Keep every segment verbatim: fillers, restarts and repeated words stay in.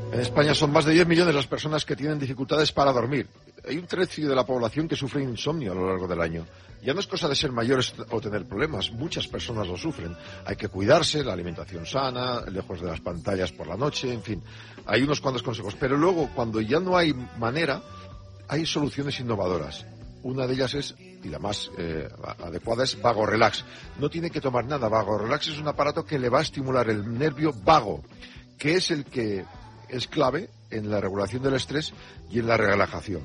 En España son más de diez millones las personas que tienen dificultades para dormir. Hay un tercio de la población que sufre insomnio a lo largo del año. Ya no es cosa de ser mayores o tener problemas, muchas personas lo sufren. Hay que cuidarse, la alimentación sana, lejos de las pantallas por la noche, en fin. Hay unos cuantos consejos, pero luego cuando ya no hay manera, hay soluciones innovadoras. Una de ellas es, y la más eh, adecuada, es Vago Relax. No tiene que tomar nada. Vago Relax es un aparato que le va a estimular el nervio vago, que es el que es clave en la regulación del estrés y en la relajación.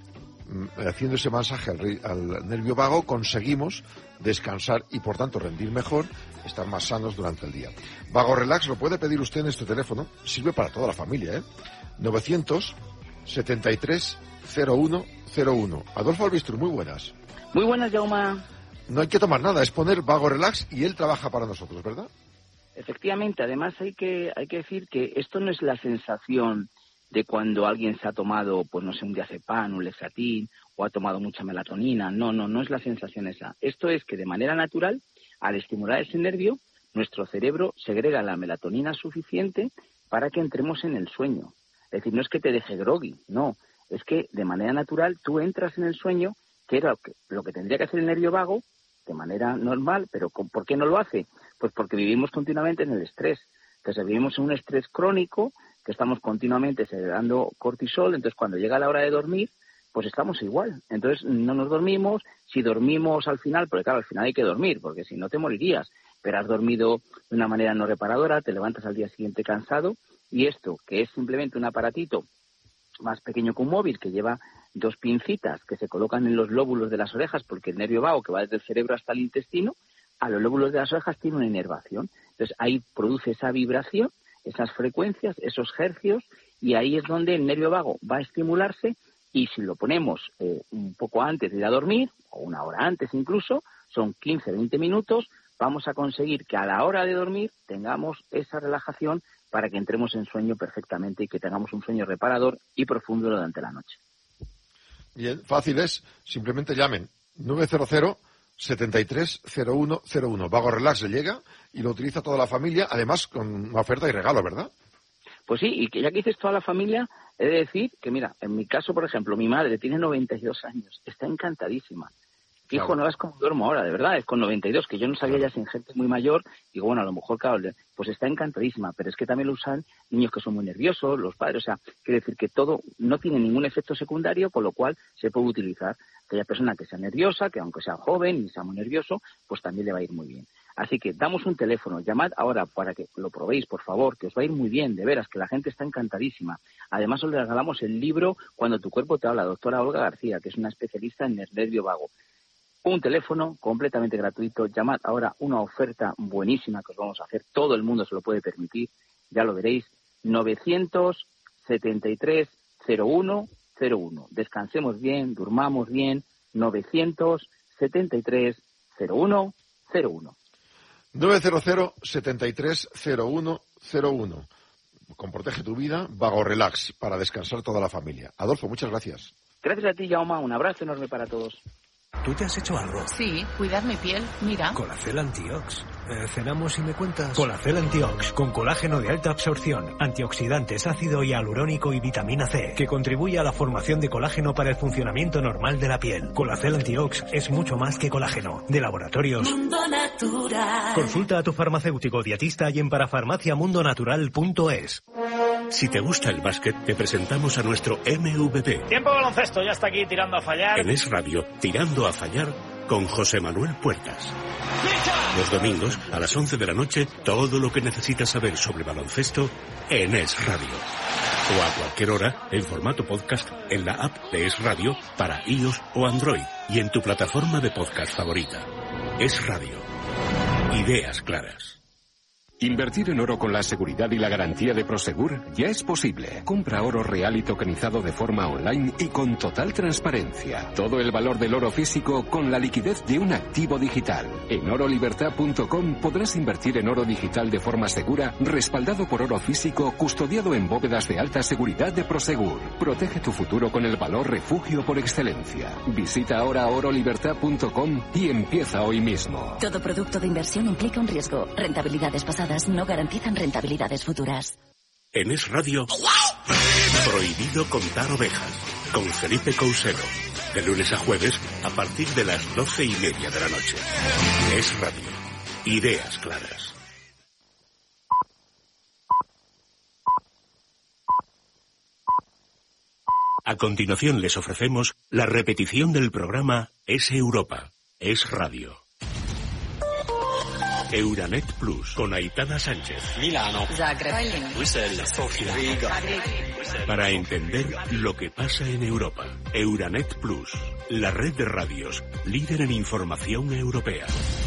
Haciendo ese masaje al, al nervio vago conseguimos descansar y por tanto rendir mejor, estar más sanos durante el día. Vago Relax lo puede pedir usted en este teléfono, sirve para toda la familia, ¿eh? novecientos setenta y tres cero uno cero uno. Adolfo Albistur, muy buenas. Muy buenas, Jaume. No hay que tomar nada, es poner Vago Relax y él trabaja para nosotros, ¿verdad? Efectivamente, además hay que hay que decir que esto no es la sensación de cuando alguien se ha tomado, pues no sé, un diazepam, un Lexatin, o ha tomado mucha melatonina. No, no, no es la sensación esa. Esto es que de manera natural, al estimular ese nervio, nuestro cerebro segrega la melatonina suficiente para que entremos en el sueño. Es decir, no es que te deje groggy, no. Es que de manera natural tú entras en el sueño, que era lo que, lo que tendría que hacer el nervio vago, de manera normal, pero ¿por qué no lo hace? Pues porque vivimos continuamente en el estrés. Entonces vivimos en un estrés crónico, que estamos continuamente segregando cortisol, entonces cuando llega la hora de dormir, pues estamos igual. Entonces no nos dormimos, si dormimos al final, porque claro, al final hay que dormir, porque si no te morirías, pero has dormido de una manera no reparadora, te levantas al día siguiente cansado, y esto, que es simplemente un aparatito más pequeño que un móvil, que lleva dos pincitas que se colocan en los lóbulos de las orejas, porque el nervio vago, que va desde el cerebro hasta el intestino, a los lóbulos de las orejas tiene una inervación. Entonces ahí produce esa vibración, esas frecuencias, esos hercios, y ahí es donde el nervio vago va a estimularse, y si lo ponemos eh, un poco antes de ir a dormir, o una hora antes incluso, son quince a veinte minutos, vamos a conseguir que a la hora de dormir tengamos esa relajación para que entremos en sueño perfectamente y que tengamos un sueño reparador y profundo durante la noche. Bien, fácil es, simplemente llamen nueve cero cero setenta y tres cero uno cero uno. Vago Relax le llega y lo utiliza toda la familia, además con una oferta y regalo, ¿verdad? Pues sí, y que ya que dices toda la familia, he de decir que, mira, en mi caso, por ejemplo, mi madre tiene noventa y dos años, está encantadísima. Hijo, claro. No es como duermo ahora, de verdad, es con noventa y dos, que yo no sabía, claro, ya sin gente muy mayor, digo, bueno, a lo mejor, claro, pues está encantadísima, pero es que también lo usan niños que son muy nerviosos, los padres, o sea, quiere decir que todo no tiene ningún efecto secundario, con lo cual se puede utilizar. Aquella persona que sea nerviosa, que aunque sea joven y sea muy nervioso, pues también le va a ir muy bien. Así que damos un teléfono, llamad ahora para que lo probéis, por favor, que os va a ir muy bien, de veras, que la gente está encantadísima. Además os le regalamos el libro Cuando tu cuerpo te habla, doctora Olga García, que es una especialista en el nervio vago. Un teléfono completamente gratuito, llamad ahora, una oferta buenísima que os vamos a hacer, todo el mundo se lo puede permitir, ya lo veréis, novecientos setenta y tres cero uno cero uno. Descansemos bien, durmamos bien, novecientos setenta y tres cero uno cero uno. nueve cero cero setenta y tres cero uno cero uno. Con Protege tu Vida, Vago Relax, para descansar toda la familia. Adolfo, muchas gracias. Gracias a ti, Jaume, un abrazo enorme para todos. ¿Tú te has hecho algo? Sí, cuidar mi piel, mira. Colacel Antiox. Eh, cenamos y me cuentas. Colacel Antiox, con colágeno de alta absorción, antioxidantes, ácido hialurónico y vitamina C, que contribuye a la formación de colágeno para el funcionamiento normal de la piel. Colacel Antiox es mucho más que colágeno. De Laboratorios Mundo Natural. Consulta a tu farmacéutico dietista y en parafarmacia mundo natural punto es. Si te gusta el básquet, te presentamos a nuestro M V P. Tiempo baloncesto, ya está aquí tirando a fallar. En Es Radio, Tirando a Fallar, con José Manuel Puertas. Los domingos, a las once de la noche, todo lo que necesitas saber sobre baloncesto en Es Radio. O a cualquier hora, en formato podcast, en la app de Es Radio, para iOS o Android, y en tu plataforma de podcast favorita. Es Radio. Ideas claras. Invertir en oro con la seguridad y la garantía de Prosegur ya es posible. Compra oro real y tokenizado de forma online y con total transparencia. Todo el valor del oro físico con la liquidez de un activo digital. En oro libertad punto com podrás invertir en oro digital de forma segura, respaldado por oro físico, custodiado en bóvedas de alta seguridad de Prosegur. Protege tu futuro con el valor refugio por excelencia. Visita ahora oro libertad punto com y empieza hoy mismo. Todo producto de inversión implica un riesgo. Rentabilidades pasadas no garantizan rentabilidades futuras. En Es Radio, Prohibido contar ovejas, con Felipe Cousero. De lunes a jueves, a partir de las doce y media de la noche. Es Radio. Ideas claras. A continuación les ofrecemos la repetición del programa Es Europa. Es Radio. Euranet Plus, con Aitana Sánchez. Milano. Zagreb. Bruselas. Sofía. Riga. Para entender lo que pasa en Europa. Euranet Plus, la red de radios, líder en información europea.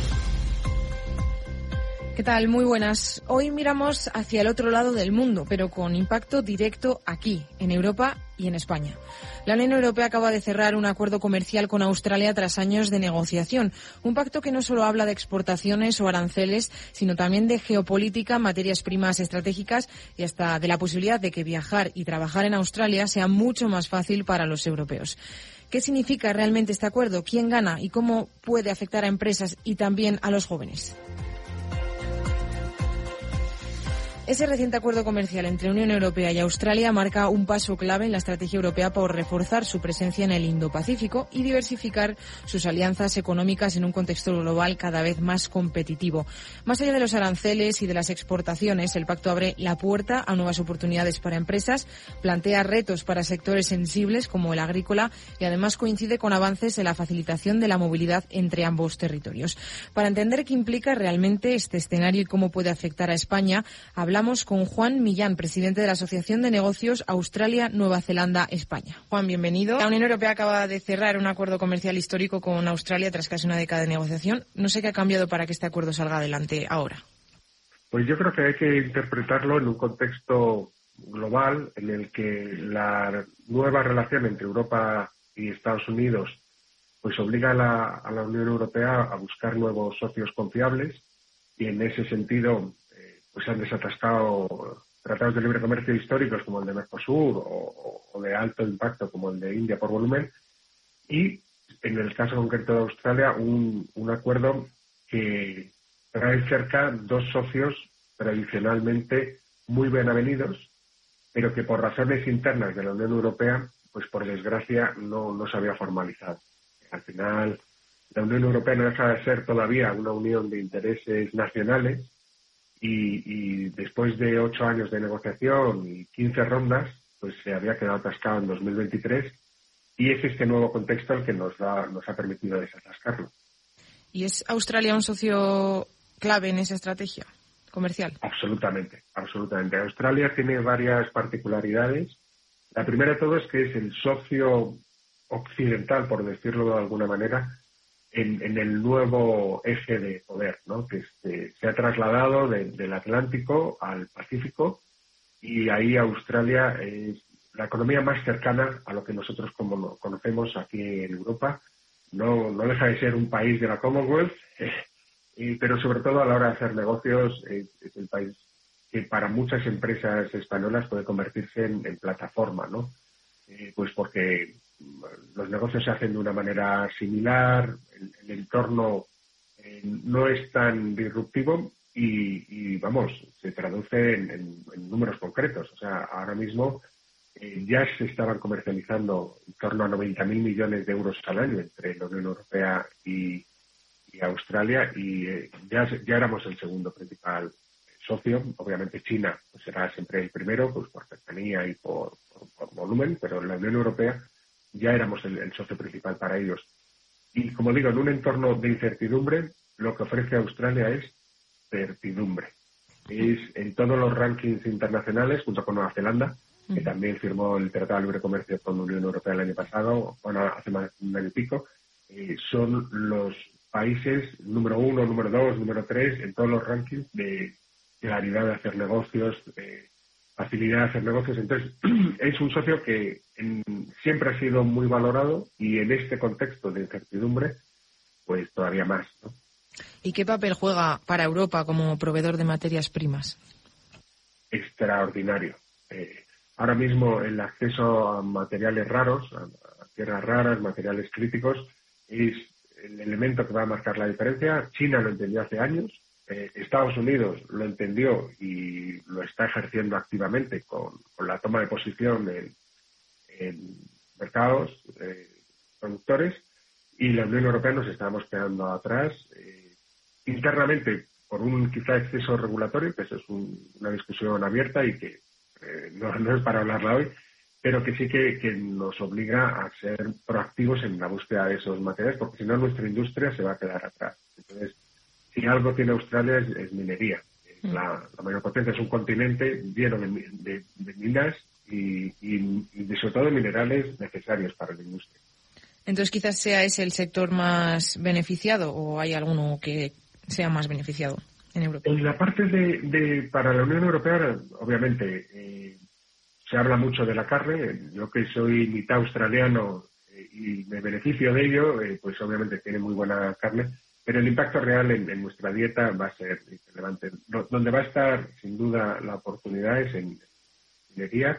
¿Qué tal? Muy buenas. Hoy miramos hacia el otro lado del mundo, pero con impacto directo aquí, en Europa y en España. La Unión Europea acaba de cerrar un acuerdo comercial con Australia tras años de negociación. Un pacto que no solo habla de exportaciones o aranceles, sino también de geopolítica, materias primas estratégicas y hasta de la posibilidad de que viajar y trabajar en Australia sea mucho más fácil para los europeos. ¿Qué significa realmente este acuerdo? ¿Quién gana? ¿Y cómo puede afectar a empresas y también a los jóvenes? Ese reciente acuerdo comercial entre Unión Europea y Australia marca un paso clave en la estrategia europea por reforzar su presencia en el Indo-Pacífico y diversificar sus alianzas económicas en un contexto global cada vez más competitivo. Más allá de los aranceles y de las exportaciones, el pacto abre la puerta a nuevas oportunidades para empresas, plantea retos para sectores sensibles como el agrícola y además coincide con avances en la facilitación de la movilidad entre ambos territorios. Para entender qué implica realmente este escenario y cómo puede afectar a España, hablamos Hablamos con Juan Millán, presidente de la Asociación de Negocios Australia-Nueva Zelanda-España. Juan, bienvenido. La Unión Europea acaba de cerrar un acuerdo comercial histórico con Australia tras casi una década de negociación. No sé qué ha cambiado para que este acuerdo salga adelante ahora. Pues yo creo que hay que interpretarlo en un contexto global en el que la nueva relación entre Europa y Estados Unidos pues obliga a la, a la Unión Europea a buscar nuevos socios confiables y en ese sentido pues se han desatascado tratados de libre comercio históricos como el de Mercosur o, o de alto impacto como el de India por volumen y en el caso concreto de Australia un, un acuerdo que trae cerca dos socios tradicionalmente muy bien avenidos pero que por razones internas de la Unión Europea pues por desgracia no, no se había formalizado. Al final la Unión Europea no deja de ser todavía una unión de intereses nacionales. Y, y después de ocho años de negociación y quince rondas, pues se había quedado atascado en dos mil veintitrés y es este nuevo contexto el que nos, da, nos ha permitido desatascarlo. ¿Y es Australia un socio clave en esa estrategia comercial? Absolutamente, absolutamente. Australia tiene varias particularidades. La primera de todo es que es el socio occidental, por decirlo de alguna manera, En, en el nuevo eje de poder, ¿no? Que este, se ha trasladado de, del Atlántico al Pacífico y ahí Australia es la economía más cercana a lo que nosotros como conocemos aquí en Europa. No, no deja de ser un país de la Commonwealth, eh, y, pero sobre todo a la hora de hacer negocios es, es el país que para muchas empresas españolas puede convertirse en, en plataforma, ¿no? Eh, pues porque los negocios se hacen de una manera similar, el, el entorno eh, no es tan disruptivo y, y vamos, se traduce en, en, en números concretos. O sea, ahora mismo eh, ya se estaban comercializando en torno a noventa mil millones de euros al año entre la Unión Europea y, y Australia y eh, ya, ya éramos el segundo principal socio. Obviamente China pues, será siempre el primero pues por cercanía y por, por, por volumen, pero la Unión Europea ya éramos el, el socio principal para ellos. Y como digo, en un entorno de incertidumbre, lo que ofrece Australia es certidumbre. Es en todos los rankings internacionales, junto con Nueva Zelanda, que también firmó el Tratado de Libre Comercio con la Unión Europea el año pasado, bueno, hace más de un año y pico, eh, son los países número uno, número dos, número tres, en todos los rankings de claridad de hacer negocios, de facilidad de hacer negocios. Entonces, es un socio que en, siempre ha sido muy valorado y en este contexto de incertidumbre, pues todavía más, ¿no? ¿Y qué papel juega para Europa como proveedor de materias primas? Extraordinario. Eh, ahora mismo el acceso a materiales raros, a, a tierras raras, materiales críticos, es el elemento que va a marcar la diferencia. China lo entendió hace años eh, Estados Unidos lo entendió y lo está ejerciendo activamente con, con la toma de posición en, en mercados eh, productores, y la Unión Europea nos estábamos quedando atrás eh, internamente por un quizá exceso regulatorio, que eso es un, una discusión abierta y que eh, no, no es para hablarla hoy, pero que sí que, que nos obliga a ser proactivos en la búsqueda de esos materiales, porque si no nuestra industria se va a quedar atrás. Entonces, si algo tiene Australia es, es minería. Es mm. la, la mayor potencia, es un continente lleno de, de, de minas y, y, y de, sobre todo de minerales necesarios para la industria. Entonces, quizás sea ese el sector más beneficiado, o hay alguno que sea más beneficiado en Europa. En la parte de, de para la Unión Europea, obviamente, eh, se habla mucho de la carne. Yo que soy mitad australiano eh, y me beneficio de ello, eh, pues obviamente tiene muy buena carne, pero el impacto real en, en nuestra dieta va a ser relevante. Donde va a estar, sin duda, la oportunidad es en minería,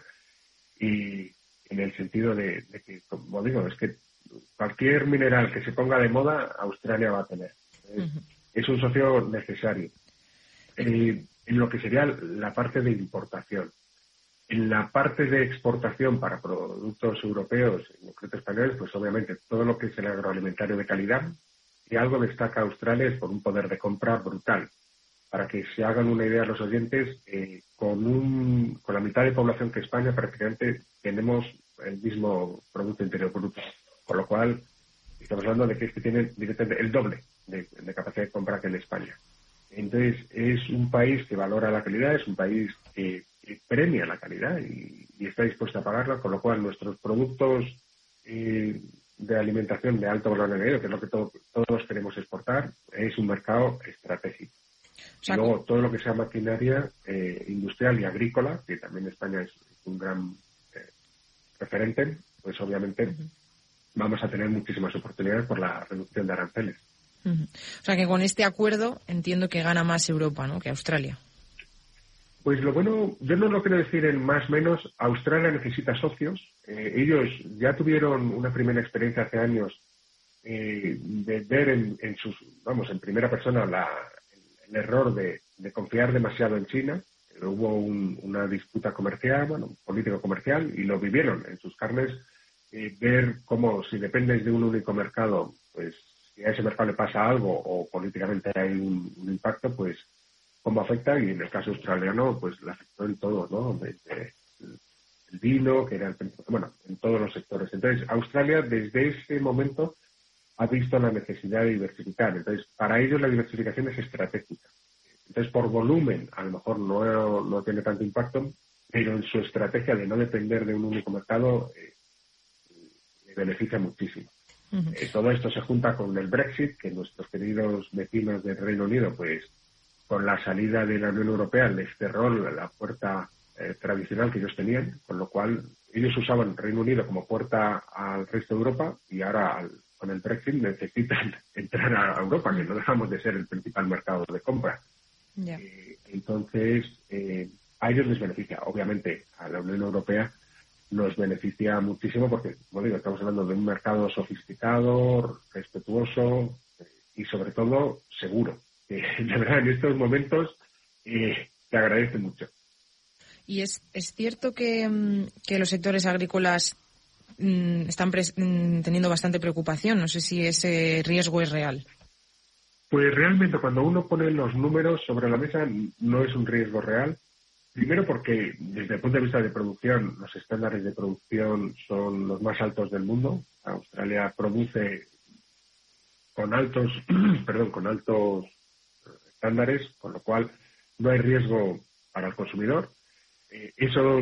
y en el sentido de, de que, como digo, es que cualquier mineral que se ponga de moda, Australia va a tener. Es, uh-huh. es un socio necesario. Eh, en lo que sería la parte de importación. En la parte de exportación para productos europeos, en concreto españoles, pues obviamente todo lo que es el agroalimentario de calidad, y algo destaca Australia es por un poder de compra brutal. Para que se hagan una idea los oyentes, eh, con, un, con la mitad de población que España prácticamente tenemos el mismo Producto Interior Bruto. Con lo cual, estamos hablando de que este tiene directamente el doble de, de capacidad de compra que en España. Entonces, es un país que valora la calidad, es un país que, que premia la calidad y, y está dispuesto a pagarla, con lo cual nuestros productos eh, de alimentación de alto valor añadido, que es lo que todo, todos queremos exportar, es un mercado estratégico. O sea, y luego, todo lo que sea maquinaria eh, industrial y agrícola, que también España es un gran eh, referente, pues obviamente... Uh-huh. vamos a tener muchísimas oportunidades por la reducción de aranceles. Uh-huh. O sea que con este acuerdo entiendo que gana más Europa, ¿no?, que Australia. Pues lo bueno, yo no lo quiero decir en más menos, Australia necesita socios. Eh, ellos ya tuvieron una primera experiencia hace años eh, de ver en, en sus, vamos, en primera persona la, el, el error de, de confiar demasiado en China. Eh, hubo un, una disputa comercial, bueno, político-comercial, y lo vivieron en sus carnes. Eh, ver cómo, si dependes de un único mercado, pues si a ese mercado le pasa algo o políticamente hay un, un impacto, pues cómo afecta, y en el caso australiano, pues le afectó en todo, ¿no? Desde el, el vino, que era el principal, bueno, en todos los sectores. Entonces, Australia desde ese momento ha visto la necesidad de diversificar. Entonces, para ellos la diversificación es estratégica. Entonces, por volumen, a lo mejor no, no tiene tanto impacto, pero en su estrategia de no depender de un único mercado, eh, beneficia muchísimo. Uh-huh. Eh, todo esto se junta con el Brexit, que nuestros queridos vecinos del Reino Unido, pues con la salida de la Unión Europea les cerró la puerta eh, tradicional que ellos tenían, con lo cual ellos usaban el Reino Unido como puerta al resto de Europa, y ahora al, con el Brexit necesitan entrar a Europa, que no dejamos de ser el principal mercado de compra. Yeah. Eh, entonces, eh, a ellos les beneficia. Obviamente, a la Unión Europea nos beneficia muchísimo porque, como digo, estamos hablando de un mercado sofisticado, respetuoso y, sobre todo, seguro. Eh, de verdad, en estos momentos eh, te agradece mucho. Y es, es cierto que, que los sectores agrícolas mmm, están pres- teniendo bastante preocupación. No sé si ese riesgo es real. Pues realmente, cuando uno pone los números sobre la mesa, no es un riesgo real. Primero porque, desde el punto de vista de producción, los estándares de producción son los más altos del mundo. Australia produce con altos, perdón, con altos estándares, con lo cual no hay riesgo para el consumidor. Eh, esos,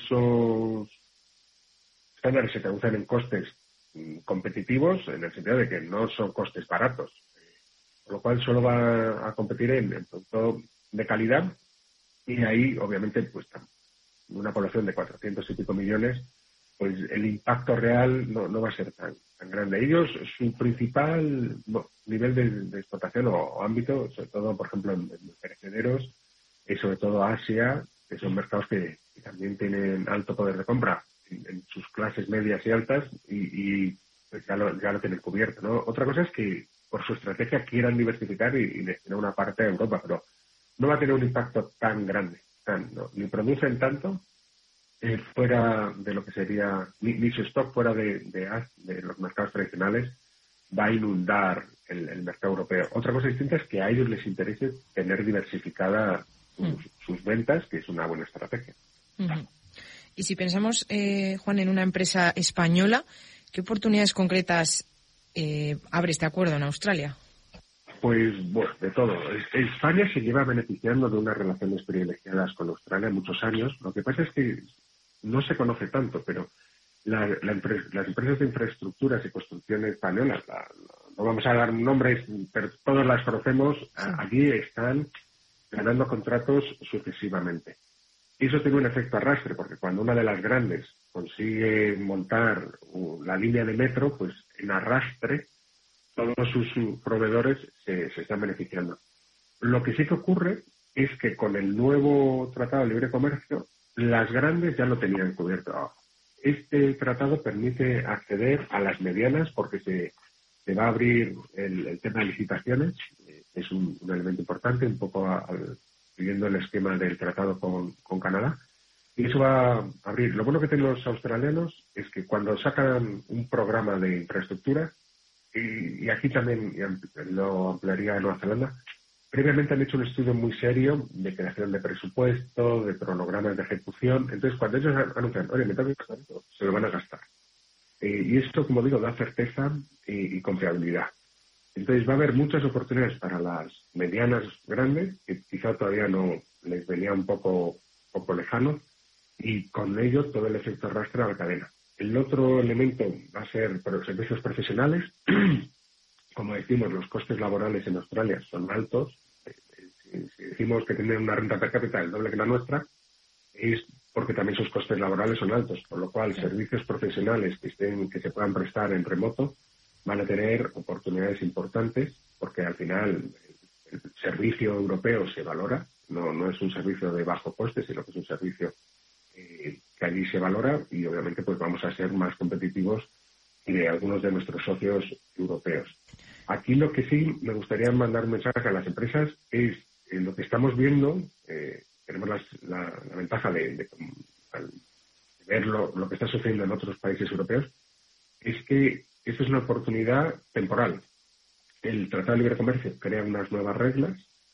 esos estándares se traducen en costes mm, competitivos, en el sentido de que no son costes baratos. Eh, con lo cual solo va a competir en, en producto de calidad. Y ahí, obviamente, pues una población de cuatrocientos y pico millones, pues el impacto real no, no va a ser tan, tan grande. Ellos, su principal no, nivel de, de explotación o, o ámbito, sobre todo, por ejemplo, en, en perecederos, es sobre todo Asia, que son mercados que, que también tienen alto poder de compra en, en sus clases medias y altas, y, y pues ya, lo, ya lo tienen cubierto, ¿no? Otra cosa es que por su estrategia, quieran diversificar y, y destinar una parte a Europa, pero no va a tener un impacto tan grande. Tan, no, ni producen tanto eh, fuera de lo que sería, ni, ni su stock fuera de, de, de los mercados tradicionales va a inundar el, el mercado europeo. Otra cosa distinta es que a ellos les interese tener diversificada sus, mm. sus ventas, que es una buena estrategia. Uh-huh. Y si pensamos, eh, Juan, en una empresa española, ¿qué oportunidades concretas eh, abre este acuerdo en Australia? Pues, bueno, de todo. España se lleva beneficiando de unas relaciones privilegiadas con Australia muchos años. Lo que pasa es que no se conoce tanto, pero la, la empre- las empresas de infraestructuras y construcciones españolas, la, la, no vamos a dar nombres, pero todos las conocemos, sí. a, allí están ganando contratos sucesivamente. Y eso tiene un efecto arrastre, porque cuando una de las grandes consigue montar uh, la línea de metro, pues en arrastre todos sus, sus proveedores se, se están beneficiando. Lo que sí que ocurre es que con el nuevo Tratado de Libre Comercio, las grandes ya lo tenían cubierto. Este tratado permite acceder a las medianas porque se, se va a abrir el, el tema de licitaciones, eh, es un, un elemento importante, un poco al siguiendo el esquema del tratado con, con Canadá, y eso va a abrir. Lo bueno que tienen los australianos es que cuando sacan un programa de infraestructura, y, y aquí también y ampl- lo ampliaría en Nueva Zelanda, previamente han hecho un estudio muy serio de creación de presupuesto, de cronogramas de ejecución. Entonces, cuando ellos anuncian, oye, me tengo que gastar esto, se lo van a gastar. Eh, y esto, como digo, da certeza y, y confiabilidad. Entonces va a haber muchas oportunidades para las medianas grandes, que quizá todavía no les venía un poco, poco lejano, y con ello todo el efecto arrastre a la cadena. El otro elemento va a ser para los servicios profesionales. Como decimos, los costes laborales en Australia son altos. Si, si decimos que tienen una renta per cápita el doble que la nuestra, es porque también sus costes laborales son altos, por lo cual servicios profesionales que estén, que se puedan prestar en remoto van a tener oportunidades importantes, porque al final el servicio europeo se valora, no, no es un servicio de bajo coste, sino que es un servicio eh, que allí se valora, y obviamente pues vamos a ser más competitivos de algunos de nuestros socios europeos. Aquí lo que sí me gustaría mandar un mensaje a las empresas es eh, lo que estamos viendo, eh, tenemos las, la, la ventaja de, de, de ver lo, lo que está sucediendo en otros países europeos, es que esto es una oportunidad temporal. El Tratado de Libre Comercio crea unas nuevas reglas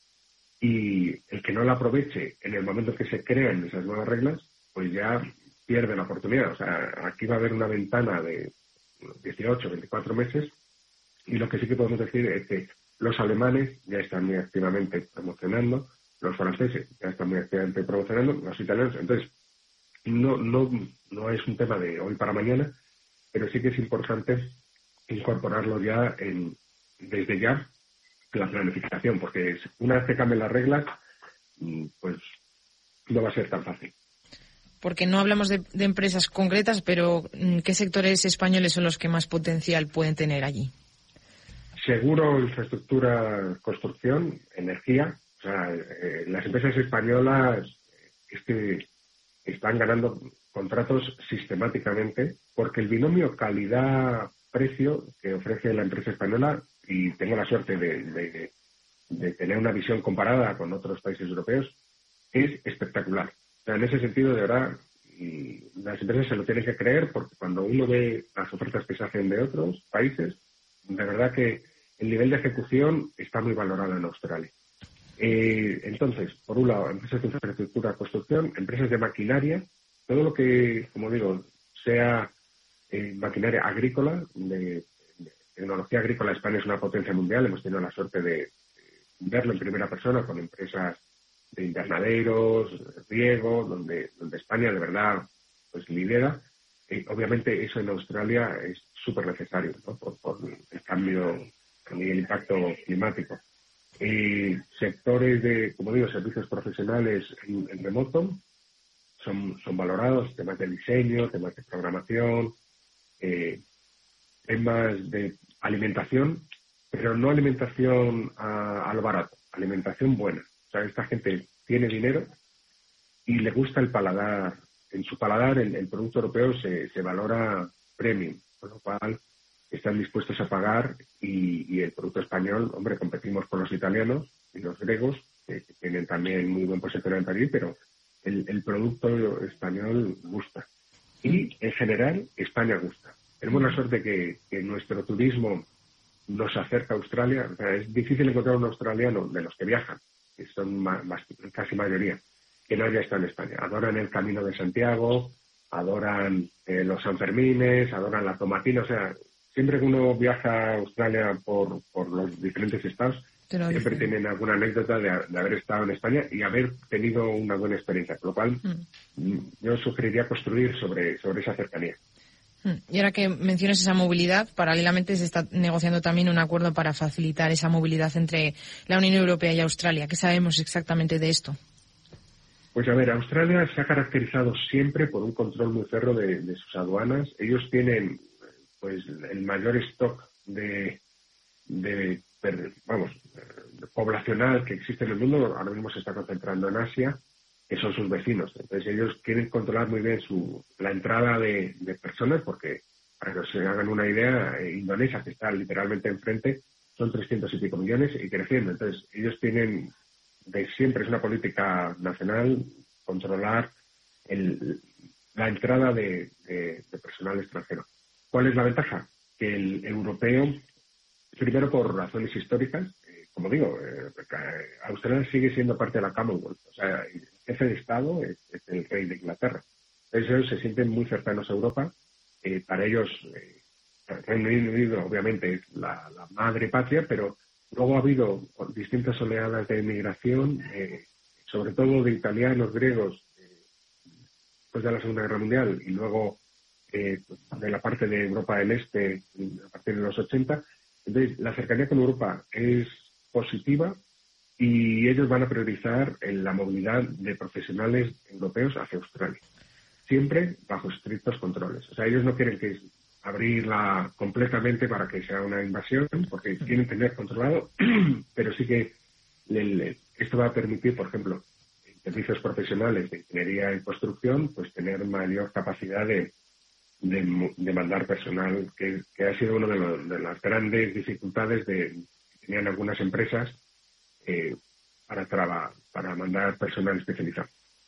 y el que no la aproveche en el momento que se crean esas nuevas reglas, pues ya pierde la oportunidad. O sea, aquí va a haber una ventana de dieciocho, veinticuatro meses, y lo que sí que podemos decir es que los alemanes ya están muy activamente promocionando, los franceses ya están muy activamente promocionando, los italianos. Entonces, no, no, no es un tema de hoy para mañana, pero sí que es importante incorporarlo ya en, desde ya la planificación, porque una vez que cambien las reglas, pues no va a ser tan fácil. Porque no hablamos de, de empresas concretas, pero ¿qué sectores españoles son los que más potencial pueden tener allí? Seguro, infraestructura, construcción, energía. O sea, eh, las empresas españolas es que están ganando contratos sistemáticamente porque el binomio calidad-precio que ofrece la empresa española, y tengo la suerte de, de, de tener una visión comparada con otros países europeos, es espectacular. O sea, en ese sentido, de verdad, y las empresas se lo tienen que creer, porque cuando uno ve las ofertas que se hacen de otros países, de verdad que el nivel de ejecución está muy valorado en Australia. Eh, entonces, por un lado, empresas de infraestructura, construcción, empresas de maquinaria, todo lo que, como digo, sea eh, maquinaria agrícola, de, de tecnología agrícola. España es una potencia mundial, hemos tenido la suerte de, de verlo en primera persona con empresas de invernaderos, riego, donde, donde España de verdad pues lidera. Eh, obviamente eso en Australia es súper necesario, ¿no? por, por el cambio y el impacto climático. Eh, sectores de, como digo, servicios profesionales en, en remoto son, son valorados, temas de diseño, temas de programación, eh, temas de alimentación, pero no alimentación a, a lo barato, alimentación buena. O sea, esta gente tiene dinero y le gusta el paladar. En su paladar el, el producto europeo se, se valora premium, con lo cual están dispuestos a pagar y, y el producto español, hombre, competimos con los italianos y los griegos, que, que tienen también muy buen posicionamiento en París, pero el, el producto español gusta. Y, en general, España gusta. Tenemos la suerte que, que nuestro turismo nos acerca a Australia. O sea, es difícil encontrar un australiano de los que viajan, que son más, más, casi mayoría, que no haya estado en España. Adoran el Camino de Santiago, adoran eh, los Sanfermines, adoran la tomatina. O sea, siempre que uno viaja a Australia por, por los diferentes estados, siempre dice. Tienen alguna anécdota de, de haber estado en España y haber tenido una buena experiencia. Por lo cual, mm. yo sugeriría construir sobre, sobre esa cercanía. Y ahora que mencionas esa movilidad, paralelamente se está negociando también un acuerdo para facilitar esa movilidad entre la Unión Europea y Australia. ¿Qué sabemos exactamente de esto? Pues a ver, Australia se ha caracterizado siempre por un control muy férreo de, de sus aduanas. Ellos tienen pues el mayor stock de, de, de vamos, de poblacional que existe en el mundo. Ahora mismo se está concentrando en Asia, que son sus vecinos. Entonces ellos quieren controlar muy bien su la entrada de, de personas, porque para que se hagan una idea, eh, Indonesia, que está literalmente enfrente, son trescientos y pico millones y creciendo. Entonces ellos tienen, de siempre es una política nacional, controlar el, la entrada de, de, de personal extranjero. ¿Cuál es la ventaja? Que el europeo, primero por razones históricas, eh, como digo, eh, Australia sigue siendo parte de la Commonwealth, o sea, el jefe de Estado es, es el rey de Inglaterra. Entonces ellos se sienten muy cercanos a Europa. Eh, para ellos, eh, Reino Unido obviamente es la, la madre patria, pero luego ha habido distintas oleadas de inmigración, eh, sobre todo de italianos, griegos, eh, después de la Segunda Guerra Mundial, y luego eh, de la parte de Europa del Este a partir de los ochenta. Entonces, la cercanía con Europa es positiva y ellos van a priorizar en la movilidad de profesionales europeos hacia Australia, siempre bajo estrictos controles. O sea, ellos no quieren que abrirla completamente para que sea una invasión, porque quieren tener controlado, pero sí que le, le, esto va a permitir, por ejemplo, en servicios profesionales de ingeniería y construcción, pues tener mayor capacidad de, de, de mandar personal, que, que ha sido una de, lo, de las grandes dificultades de, que tenían algunas empresas eh, para, traba, para mandar personal especializado.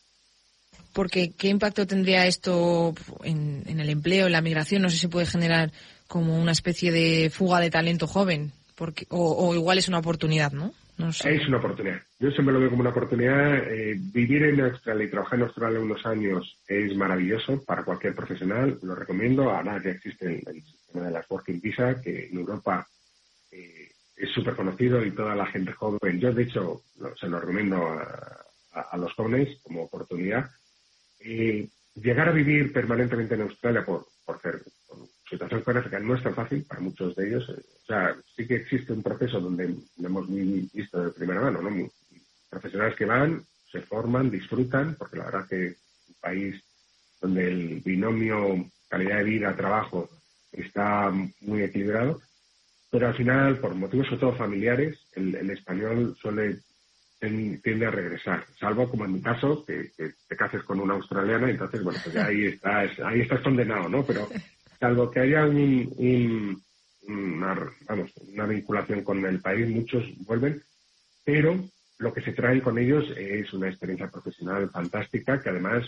Porque, ¿qué impacto tendría esto en, en el empleo, en la migración? No sé si puede generar como una especie de fuga de talento joven, porque o, o igual es una oportunidad, ¿no? No sé. Es una oportunidad. Yo siempre lo veo como una oportunidad. Eh, vivir en Australia y trabajar en Australia unos años es maravilloso para cualquier profesional. Lo recomiendo. Ahora ya existe el, el sistema de las Working Visa, que en Europa eh, es súper conocido y toda la gente joven. Yo, de hecho, lo, se lo recomiendo a, a, a los jóvenes como oportunidad. Eh, llegar a vivir permanentemente en Australia por, por, ser, por situación geográfica no es tan fácil para muchos de ellos. O sea, sí que existe un proceso donde lo hemos visto de primera mano, ¿no? Profesionales que van, se forman, disfrutan, porque la verdad que es un país donde el binomio calidad de vida, trabajo está muy equilibrado, pero al final, por motivos sobre todo familiares, el, el español suele tiende a regresar, salvo como en mi caso, que, que te cases con una australiana y entonces, bueno, pues ahí estás, ahí estás condenado, ¿no? Pero salvo que haya un, un, una, vamos, una vinculación con el país, muchos vuelven, pero lo que se traen con ellos es una experiencia profesional fantástica que además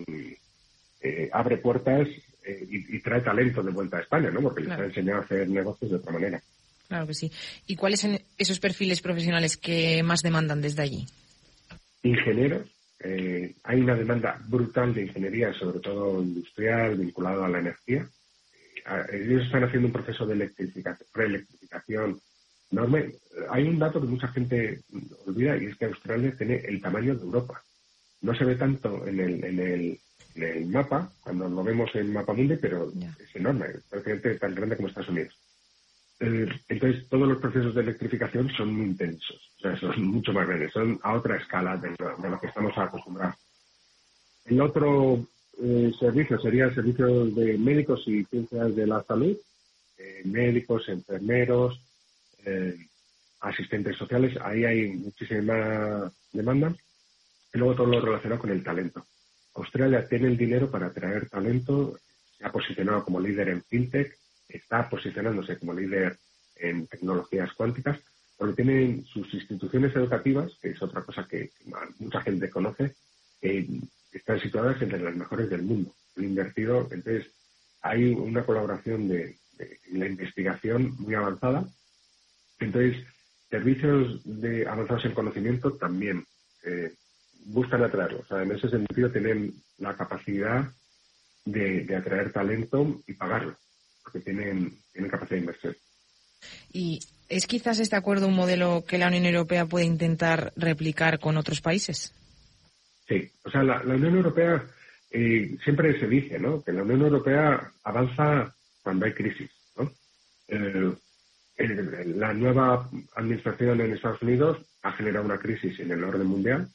eh, abre puertas eh, y, y trae talento de vuelta a España, ¿no? Porque les ha enseñado a hacer negocios de otra manera. Claro que sí. ¿Y cuáles son esos perfiles profesionales que más demandan desde allí? Ingenieros. Eh, hay una demanda brutal de ingeniería, sobre todo industrial, vinculado a la energía. Eh, ellos están haciendo un proceso de electrificación, reelectrificación enorme. Hay un dato que mucha gente olvida y es que Australia tiene el tamaño de Europa. No se ve tanto en el, en el, en el mapa, cuando lo vemos en Mapa Mundi, pero yeah. es enorme, es prácticamente tan grande como Estados Unidos. Entonces, todos los procesos de electrificación son muy intensos, o sea, son mucho más grandes, son a otra escala de lo, de lo que estamos acostumbrados. El otro eh, servicio sería el servicio de médicos y ciencias de la salud, eh, médicos, enfermeros, eh, asistentes sociales, ahí hay muchísima demanda. Y luego todo lo relacionado con el talento. Australia tiene el dinero para atraer talento, se ha posicionado como líder en fintech, está posicionándose como líder en tecnologías cuánticas, porque tienen sus instituciones educativas, que es otra cosa que mucha gente conoce, eh, están situadas entre las mejores del mundo. Han invertido, entonces hay una colaboración de, de, de la investigación muy avanzada. Entonces, servicios de avanzados en conocimiento también eh, buscan atraerlos. O sea, en ese sentido tienen la capacidad de, de atraer talento y pagarlo, porque tienen, tienen capacidad de inversión. ¿Y es quizás este acuerdo un modelo que la Unión Europea puede intentar replicar con otros países? Sí, o sea, la, la Unión Europea eh, siempre se dice, ¿no?, que la Unión Europea avanza cuando hay crisis, ¿no? Eh, el, la nueva administración en Estados Unidos ha generado una crisis en el orden mundial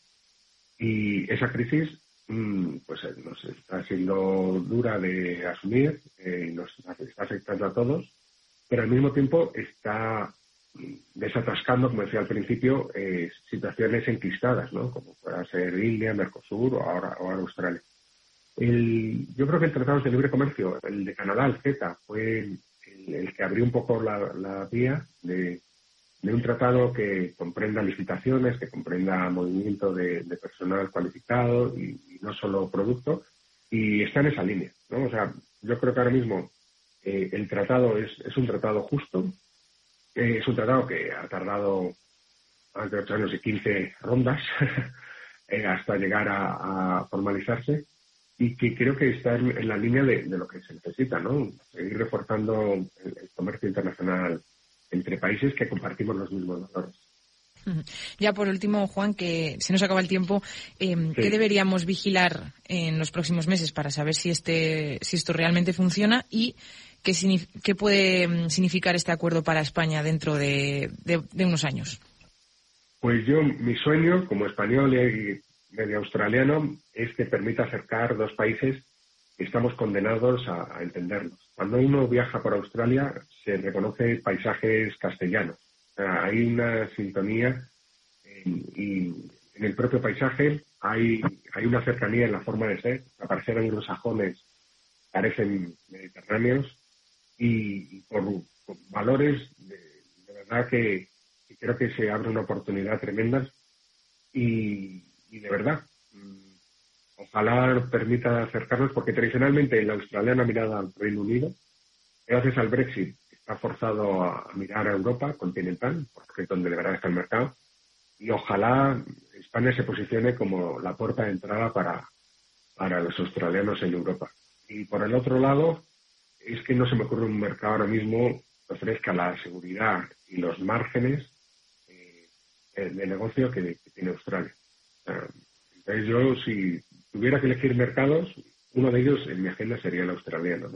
y esa crisis mmm, pues nos está siendo dura de asumir, eh, nos está afectando a todos, pero al mismo tiempo está desatascando, como decía al principio, eh, situaciones enquistadas, ¿no?, como pueda ser India, Mercosur o ahora, o ahora Australia. El, yo creo que el Tratado de Libre Comercio, el de Canadá, el CETA, fue el, el que abrió un poco la, la vía de, de un tratado que comprenda licitaciones, que comprenda movimiento de, de personal cualificado y, y no solo producto, y está en esa línea, ¿no? O sea, yo creo que ahora mismo eh, el tratado es, es un tratado justo. Es un tratado que ha tardado más de ocho años y quince rondas eh, hasta llegar a, a formalizarse y que creo que está en, en la línea de, de lo que se necesita, ¿no? Seguir reforzando el, el comercio internacional entre países que compartimos los mismos valores. Ya por último, Juan, que se nos acaba el tiempo, eh, sí. ¿qué deberíamos vigilar en los próximos meses para saber si este si esto realmente funciona y qué, qué puede significar este acuerdo para España dentro de, de, de unos años? Pues yo, mi sueño como español y medio australiano es que permita acercar dos países que estamos condenados a, a entendernos. Cuando uno viaja por Australia se reconoce paisajes castellanos. Hay una sintonía en, y en el propio paisaje hay, hay una cercanía en la forma de ser. Al parecer anglosajones parecen mediterráneos y, y por, por valores de, de verdad que, que creo que se abre una oportunidad tremenda y, y de verdad ojalá permita acercarnos, porque tradicionalmente la australiana mirada al Reino Unido, gracias al Brexit, ha forzado a mirar a Europa continental, porque es donde de verdad está el mercado, y ojalá España se posicione como la puerta de entrada para, para los australianos en Europa. Y por el otro lado, es que no se me ocurre un mercado ahora mismo que ofrezca la seguridad y los márgenes eh, de negocio que, que tiene Australia. Entonces yo, si tuviera que elegir mercados, uno de ellos en mi agenda sería el australiano, ¿no?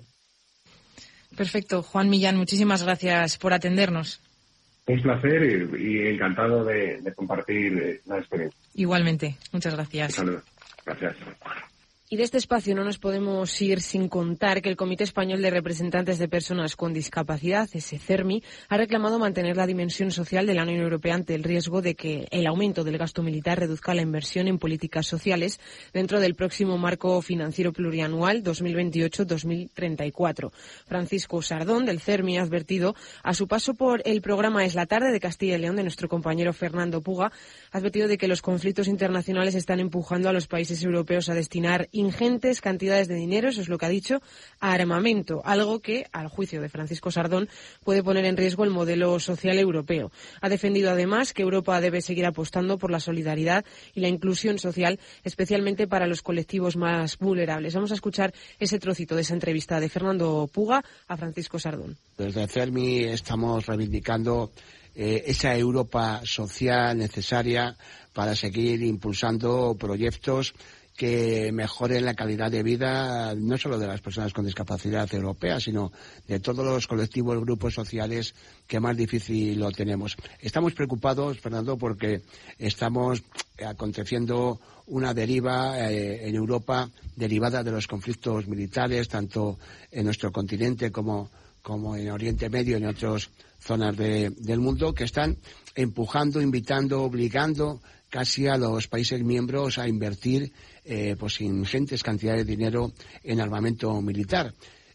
Perfecto. Juan Millán, muchísimas gracias por atendernos. Un placer y, y encantado de, de compartir la experiencia. Igualmente. Muchas gracias. Un saludo. Gracias. Y de este espacio no nos podemos ir sin contar que el Comité Español de Representantes de Personas con Discapacidad, ese CERMI, ha reclamado mantener la dimensión social de la Unión Europea ante el riesgo de que el aumento del gasto militar reduzca la inversión en políticas sociales dentro del próximo marco financiero plurianual dos mil veintiocho a dos mil treinta y cuatro. Francisco Sardón, del CERMI, ha advertido, a su paso por el programa Es la Tarde de Castilla y León de nuestro compañero Fernando Puga, ha advertido de que los conflictos internacionales están empujando a los países europeos a destinar ingentes cantidades de dinero, eso es lo que ha dicho, a armamento, algo que, al juicio de Francisco Sardón, puede poner en riesgo el modelo social europeo. Ha defendido además que Europa debe seguir apostando por la solidaridad y la inclusión social, especialmente para los colectivos más vulnerables. Vamos a escuchar ese trocito de esa entrevista de Fernando Puga a Francisco Sardón. Desde CERMI estamos reivindicando eh, esa Europa social necesaria para seguir impulsando proyectos que mejoren la calidad de vida no solo de las personas con discapacidad europeas, sino de todos los colectivos, grupos sociales que más difícil lo tenemos. Estamos preocupados, Fernando, porque estamos aconteciendo una deriva eh, en Europa derivada de los conflictos militares, tanto en nuestro continente como, como en Oriente Medio y en otras zonas de, del mundo, que están empujando, invitando, obligando casi a los países miembros a invertir eh, pues ingentes cantidades de dinero en armamento militar.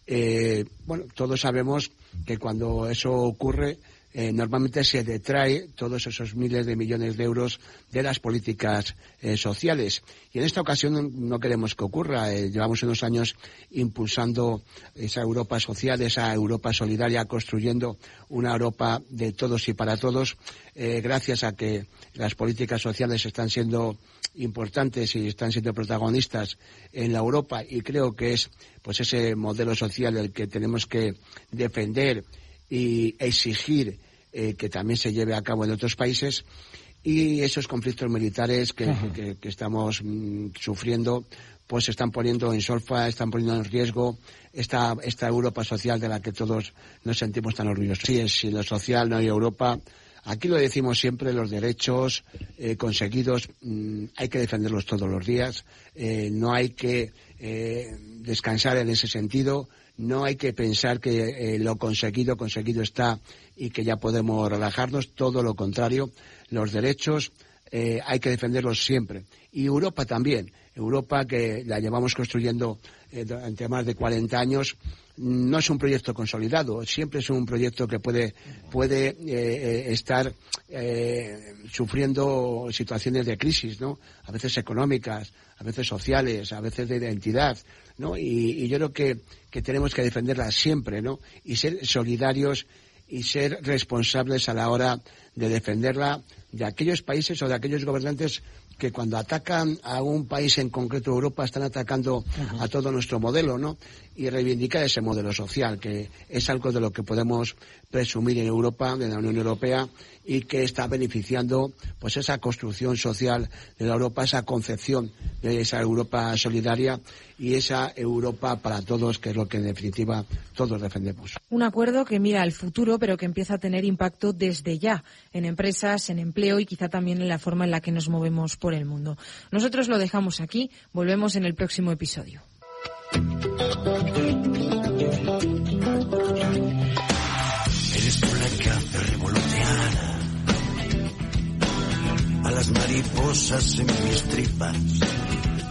Eh, bueno, todos sabemos que cuando eso ocurre, Eh, normalmente se detrae todos esos miles de millones de euros de las políticas eh, sociales. Y en esta ocasión no, no queremos que ocurra. Eh, llevamos unos años impulsando esa Europa social, esa Europa solidaria, construyendo una Europa de todos y para todos, eh, gracias a que las políticas sociales están siendo importantes y están siendo protagonistas en la Europa, y creo que es pues ese modelo social el que tenemos que defender y exigir eh, que también se lleve a cabo en otros países, y esos conflictos militares que, uh-huh. que, que estamos mm, sufriendo pues se están poniendo en solfa, están poniendo en riesgo esta, esta Europa social de la que todos nos sentimos tan orgullosos. Sí, es, sin lo social no hay Europa. Aquí lo decimos siempre, los derechos eh, conseguidos mmm, hay que defenderlos todos los días, eh, no hay que eh, descansar en ese sentido. No hay que pensar que eh, lo conseguido, conseguido está y que ya podemos relajarnos. Todo lo contrario, los derechos eh, hay que defenderlos siempre. Y Europa también. Europa, que la llevamos construyendo eh, durante más de cuarenta años, no es un proyecto consolidado. Siempre es un proyecto que puede, puede eh, estar eh, sufriendo situaciones de crisis, ¿no? A veces económicas, a veces sociales, a veces de identidad, ¿no? Y, y yo creo que, que tenemos que defenderla siempre, ¿no? Y ser solidarios y ser responsables a la hora de defenderla de aquellos países o de aquellos gobernantes que cuando atacan a un país en concreto, Europa, están atacando uh-huh. a todo nuestro modelo, ¿no? Y reivindicar ese modelo social, que es algo de lo que podemos presumir en Europa, en la Unión Europea, y que está beneficiando pues esa construcción social de la Europa, esa concepción de esa Europa solidaria y esa Europa para todos, que es lo que en definitiva todos defendemos. Un acuerdo que mira al futuro, pero que empieza a tener impacto desde ya en empresas, en empleo y quizá también en la forma en la que nos movemos por el mundo. Nosotros lo dejamos aquí, volvemos en el próximo episodio. Eres tú la que hace revolotear a las mariposas en mis tripas.